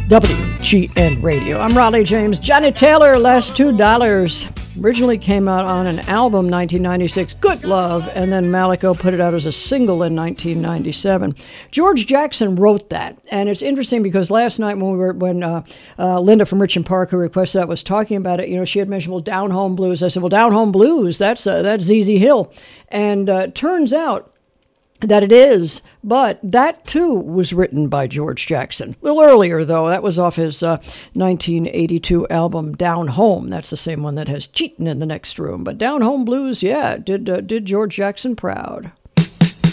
WGN Radio. I'm Raleigh James. Johnny Taylor, Last $2. Originally came out on an album, 1996, Good Love, and then Malico put it out as a single in 1997. George Jackson wrote that, and it's interesting because last night when Linda from Richmond Park, who requested that, was talking about it, you know, she had mentioned, well, Down Home Blues. I said, well, Down Home Blues, that's ZZ Hill. And turns out that it is, but that too was written by George Jackson. A little earlier, though. That was off his 1982 album Down Home. That's the same one that has Cheatin' in the Next Room. But Down Home Blues, yeah, did George Jackson proud.